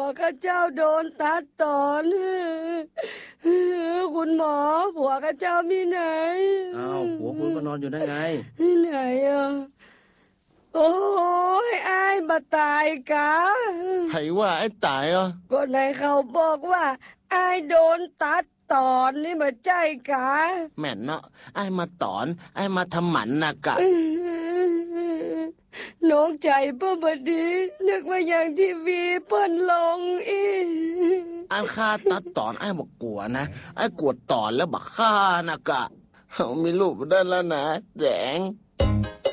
ข้าเจ้าโดนตัดตอนคุณหมอผัวข้าเจ้ามีไหนอ้าวผัวคุณก็นอนอยู่ได้ไงไหนอ่ะโอ้ยไอ้มาตายกะให้ว่าไอ้ตายเหรอก็ไหนเขาบอกว่าไอ้โดนตัดตอนนี่มาใจกะแม่นเนาะไอ้มาตอนไอ้มาทำหมันนะกะน้องใจเปิ้นบดีนึกว่าอย่างทีวีเปิ้นลงอีอันฆ่าตัดตอนไอ้บอกกลัวนะไอ้กลัวตอนแล้วบักฆ่านะกะเขามีลูกได้แล้วนะแดง